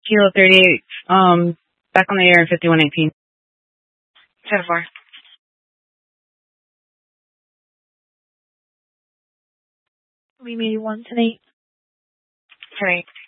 Kilo 38, back on the air in 5118. 10-4. We made 1 tonight. 10-8.